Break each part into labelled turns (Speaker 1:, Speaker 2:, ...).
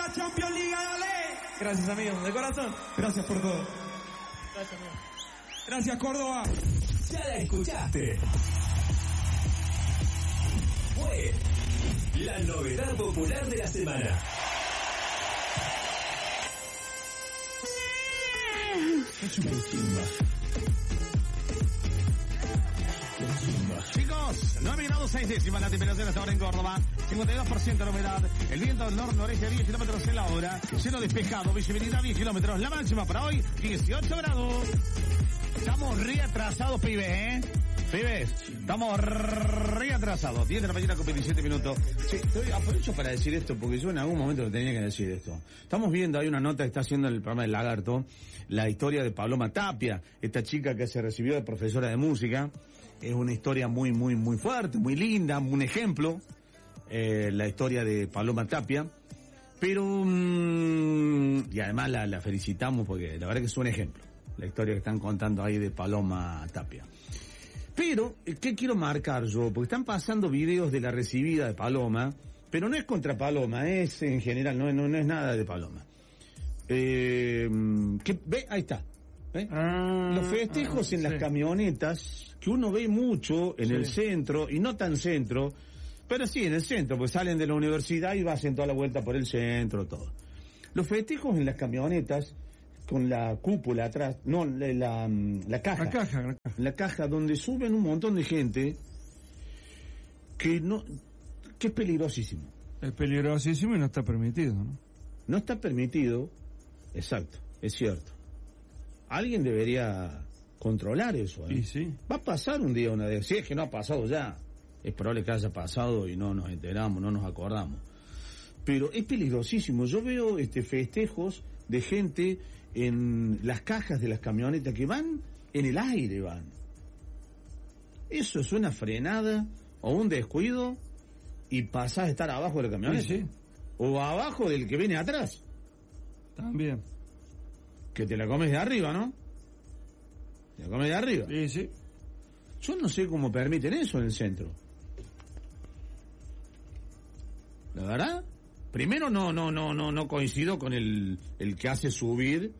Speaker 1: la Champions League, dale.
Speaker 2: Gracias, amigo, de corazón.
Speaker 1: Gracias por todo.
Speaker 2: Gracias, amigo.
Speaker 1: Gracias, Córdoba.
Speaker 3: Ya la escuchaste. Fue la novedad popular de la semana.
Speaker 4: Chicos, 9 grados 6 décimas la temperatura hasta ahora en Córdoba, 52% de humedad, el viento del norte-noreste a 10 kilómetros en la hora, cielo despejado, visibilidad 10 kilómetros, la máxima para hoy 18 grados. Estamos re atrasados, pibes, Pibes, estamos re atrasados. 10 de la mañana con 27 minutos. Sí, aprovecho para decir esto, porque yo en algún momento lo tenía que decir esto. Estamos viendo, hay una nota que está haciendo en el programa del Lagarto, la historia de Paloma Tapia, esta chica que se recibió de profesora de música. Es una historia muy, muy, muy fuerte, muy linda, un ejemplo, la historia de Paloma Tapia. Pero, y además la felicitamos porque la verdad que es un ejemplo, la historia que están contando ahí de Paloma Tapia. Pero, ¿qué quiero marcar yo? Porque están pasando videos de la recibida de Paloma, pero no es contra Paloma, es en general, no es nada de Paloma. ¿Ve? Ahí está. Los festejos en las camionetas, que uno ve mucho en el centro, y no tan centro, pero sí en el centro, pues salen de la universidad y hacen toda la vuelta por el centro, todo. Los festejos en las camionetas, con la cúpula atrás, no, la caja. La caja donde suben un montón de gente que es peligrosísimo.
Speaker 1: Es peligrosísimo y no está permitido, ¿no?
Speaker 4: No está permitido, exacto, es cierto. Alguien debería controlar eso,
Speaker 1: Y sí.
Speaker 4: Va a pasar un día una vez, si es que no ha pasado ya, es probable que haya pasado y no nos enteramos, no nos acordamos. Pero es peligrosísimo. Yo veo festejos de gente en las cajas de las camionetas que van en el aire, van. Eso es una frenada o un descuido y pasás a estar abajo de la camioneta.
Speaker 1: Sí.
Speaker 4: O abajo del que viene atrás.
Speaker 1: También.
Speaker 4: Que te la comes de arriba, ¿no? Te la comes de arriba.
Speaker 1: Sí.
Speaker 4: Yo no sé cómo permiten eso en el centro. La verdad, primero no coincido con el que hace subir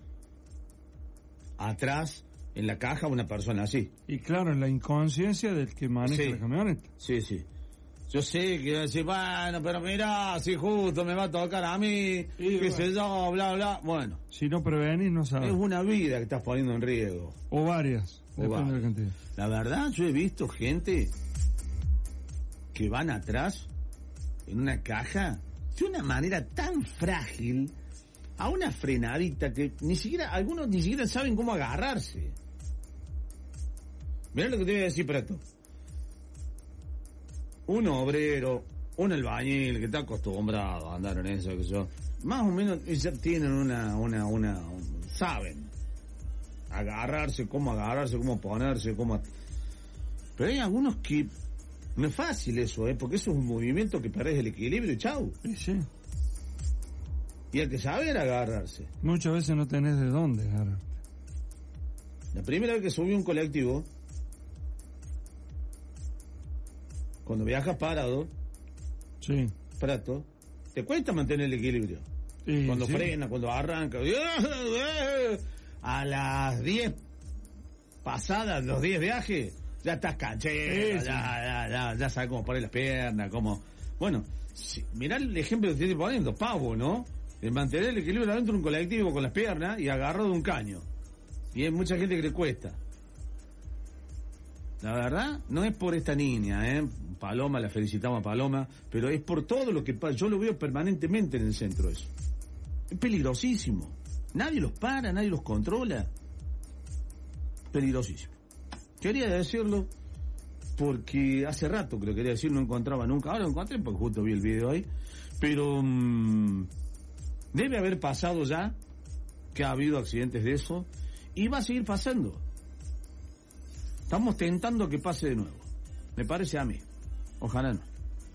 Speaker 4: atrás en la caja a una persona así.
Speaker 1: Y claro, la inconsciencia del que maneja la camioneta.
Speaker 4: Sí. Yo sé que va a decir, bueno, pero mira, si justo me va a tocar a mí, qué sé yo, bla, bla. Bueno.
Speaker 1: Si no prevenís, no sabes.
Speaker 4: Es una vida que estás poniendo en riesgo.
Speaker 1: O varias, depende de la cantidad.
Speaker 4: La verdad, yo he visto gente que van atrás en una caja de una manera tan frágil, a una frenadita que algunos ni siquiera saben cómo agarrarse. Mirá lo que te voy a decir, Prato. Un obrero, un albañil que está acostumbrado a andar en eso, que yo, más o menos ya tienen saben agarrarse, cómo ponerse, pero hay algunos que no es fácil eso, porque eso es un movimiento que perdés el equilibrio y chau.
Speaker 1: Sí.
Speaker 4: Y hay que saber agarrarse.
Speaker 1: Muchas veces no tenés de dónde agarrarte.
Speaker 4: La primera vez que subí un colectivo, cuando viajas parado, Prato, te cuesta mantener el equilibrio. Cuando frena, cuando arranca, a las 10 pasadas, los 10 viajes, ya estás canchero, ya sabes cómo poner las piernas, bueno, mirá el ejemplo que te estoy poniendo, Pavo, ¿no? De mantener el equilibrio dentro de un colectivo con las piernas y agarrado de un caño. Y hay mucha gente que le cuesta. La verdad, no es por esta niña, Paloma, la felicitamos a Paloma, pero es por todo lo que pasa. Yo lo veo permanentemente en el centro eso. Es peligrosísimo. Nadie los para, nadie los controla. Peligrosísimo. Quería decirlo porque hace rato que lo quería decir, no encontraba nunca. Ahora lo encontré porque justo vi el video ahí. Pero debe haber pasado ya, que ha habido accidentes de eso, y va a seguir pasando. Estamos tentando que pase de nuevo. Me parece a mí. Ojalá no.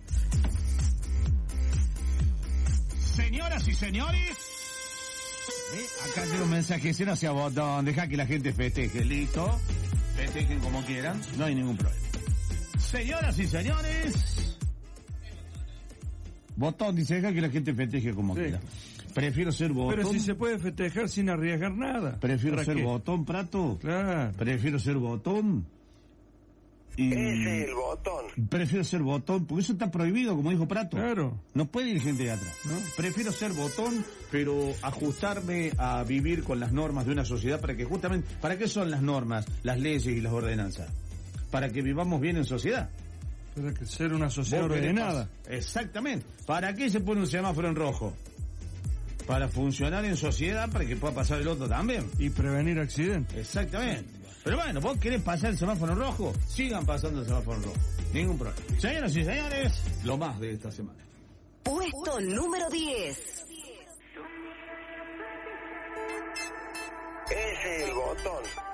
Speaker 5: Señoras y señores,
Speaker 4: acá tengo un mensaje hacia botón. Deja que la gente festeje. Listo. Festejen como quieran. No hay ningún problema.
Speaker 5: señoras y señores,
Speaker 4: Botón, dice, deja que la gente festeje como quiera. Prefiero ser botón.
Speaker 1: Pero si se puede festejar sin arriesgar nada.
Speaker 4: Prefiero ser botón, Prato.
Speaker 1: Claro.
Speaker 4: Prefiero ser botón.
Speaker 5: Ese es el botón.
Speaker 4: Prefiero ser botón, porque eso está prohibido, como dijo Prato.
Speaker 1: Claro.
Speaker 4: No puede ir gente de atrás.
Speaker 1: ¿No?
Speaker 4: Prefiero ser botón, pero ajustarme a vivir con las normas de una sociedad para que justamente... ¿Para qué son las normas, las leyes y las ordenanzas? Para que vivamos bien en sociedad.
Speaker 1: Para que ser una sociedad ordenada.
Speaker 4: Exactamente. ¿Para qué se pone un semáforo en rojo? Para funcionar en sociedad, para que pueda pasar el otro también.
Speaker 1: Y prevenir accidentes.
Speaker 4: Exactamente. Pero bueno, vos querés pasar el semáforo en rojo, sigan pasando el semáforo en rojo. Ningún problema. Señoras y señores, lo más de esta semana.
Speaker 6: Puesto número 10.
Speaker 5: Ese es el botón.